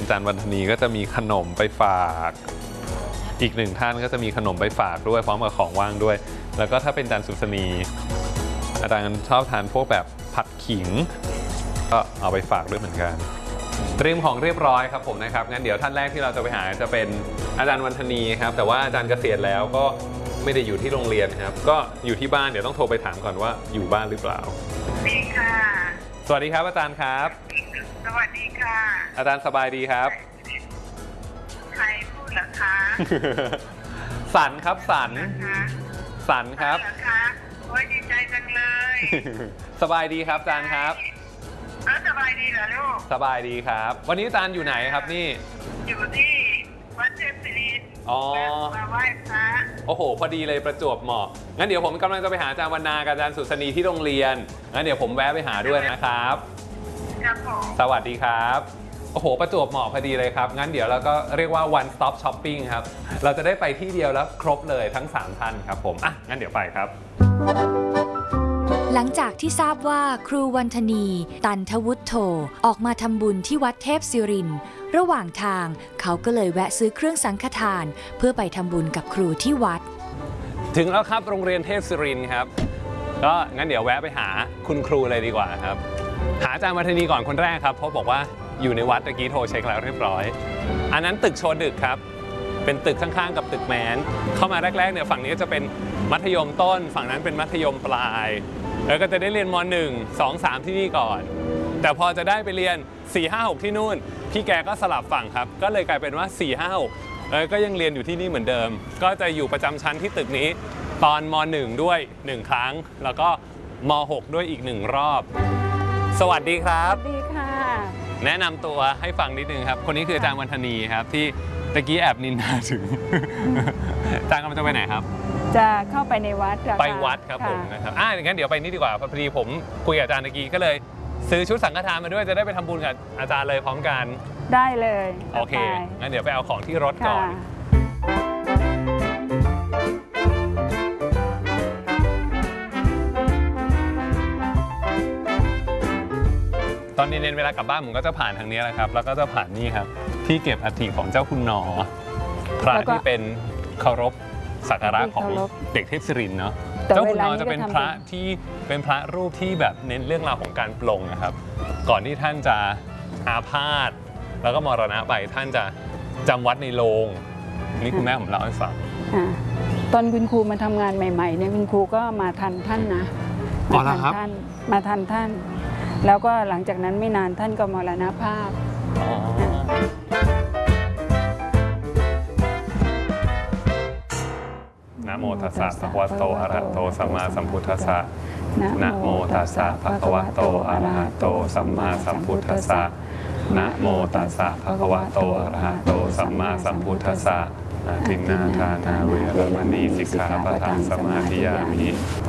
จารย์วรรณนีก็จะมีขนมไปฝากอีกหนึ่งท่านก็จะมีขนมไปฝากด้วยพร้อมกับของว่างด้วยแล้วก็ถ้าเป็นอาจารย์สุษณีอาจารย์ชอบทานพวกแบบผัดขิงก็เอาไปฝากด้วยเหมือนกันเตรียมของเรียบร้อยครับผมนะครับงั้นเดี๋ยวท่านแรกที่เราจะไปหาจะเป็นอาจารย์วรรณนีครับแต่ว่าอาจารย์เกษียณแล้วก็ไม่ได้อยู่ที่โรงเรียนครับก็อยู่ที่บ้านเดี๋ยวต้องโทรไปถามก่อนว่าอยู่บ้านหรือเปล่าดีค่ะสวัสดีครับอาจารย์ครับสวัสดีค่ะอาจารย์สบายดีครับใครพูดเหรอคะสันครับสันครับโอ้ยดีใจจังเลยสบายดีครับอาจารย์ครับสบายดีเหรอลูกสบายดีครับวันนี้อาจารย์อยู่ไหนครับนี่อยู่ที่วัดเทพศิรินทร์มาไหว้พระโอ้โหพอดีเลยประจวบเหมาะงั้นเดี๋ยวผมกำลังจะไปหาอาจารย์วรรณากับอาจารย์สุษณีที่โรงเรียนงั้นเดี๋ยวผมแวะไปหาด้วยนะครับครับผมสวัสดีครับโอ้โหประจวบเหมาะพอดีเลยครับงั้นเดี๋ยวเราก็เรียกว่า one stop shopping ครับเราจะได้ไปที่เดียวแล้วครบเลยทั้ง3ท่านครับผมงั้นเดี๋ยวไปครับหลังจากที่ทราบว่าครูวรรณนี ตันทวุฒโธออกมาทำบุญที่วัดเทพศิรินทร์ระหว่างทางเขาก็เลยแวะซื้อเครื่องสังฆทานเพื่อไปทำบุญกับครูที่วัดถึงแล้วครับโรงเรียนเทพศิรินทร์ครับก็งั้นเดี๋ยวแวะไปหาคุณครูเลยดีกว่าครับหาอาจารย์วรรณนีก่อนคนแรกครับเพราะบอกว่าอยู่ในวัดตะกี้โทรเช็คแล้วเรียบร้อยอันนั้นตึกโชว์ดึกครับเป็นตึกข้างๆกับตึกแมนเข้ามาแรกๆเนี่ยฝั่งนี้จะเป็นมัธยมต้นฝั่งนั้นเป็นมัธยมปลายแล้วก็จะได้เรียนม.1 2 3ที่นี่ก่อนแต่พอจะได้ไปเรียน4 5 6ที่นู่นพี่แกก็สลับฝั่งครับก็เลยกลายเป็นว่า4 5 6ก็ยังเรียนอยู่ที่นี่เหมือนเดิมก็จะอยู่ประจำชั้นที่ตึกนี้ตอนม.1 ด้วย1ครั้งแล้วก็ม.6 ด้วยอีก1รอบสวัสดีครับสวัสดีค่ะแนะนำตัวให้ฟังนิดนึงครับคนนี้คืออาจารย์วรรณนีครับที่ตะกี้แอบนินทาถึงอาจารย์กำลังจะไปไหนครับจะเข้าไปในวัดไปวัดครับผมนะครับงั้นเดี๋ยวไปนี่ดีกว่าพอดีผมคุยกับอาจารย์ตะกี้ก็เลยซื้อชุดสังฆทานมาด้วยจะได้ไปทำบุญกับอาจารย์เลยพร้อมกันได้เลยโอเคงั้นเดี๋ยวไปเอาของที่รถก่อนตอนเย็นๆเวลากลับบ้านผมก็จะผ่านทางนี้แหละครับแล้วก็จะผ่านนี่ครับที่เก็บอัฐิของเจ้าคุณหนอพระที่เป็นเคารพสักการะของเด็กเทพศิรินทร์เนาะเจ้าคุณหนอจะเป็นพระที่เป็นพระรูปที่แบบเน้นเรื่องราวของการปลงนะครับก่อนที่ท่านจะอาพาธแล้วก็มรณะไปท่านจะจำวัดในโรงนี่คุณแม่ผมเล่าให้ฟังตอนคุณครูมาทำงานใหม่ๆเนี่ยคุณครูก็มาทันท่านนะมาทันท่านแล้วก็หลังจากนั้นไม่นานท่านก็มรณภาพนะโมตัสสะภะคะวะโตอะระหะโตสัมมาสัมพุทธัสสะนะโมตัสสะภะคะวะโตอะระหะโตสัมมาสัมพุทธัสสะนะโมตัสสะภะคะวะโตอะระหะโตสัมมาสัมพุทธัสสะทินนาทานาเวรมณีสิกขาปะทังสมาธิยามิ